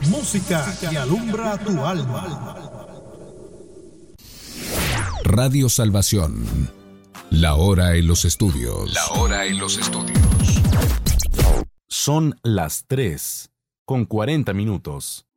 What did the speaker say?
Música que alumbra tu alma. Radio Salvación. La hora en los estudios. La hora en los estudios. Son las 3:40.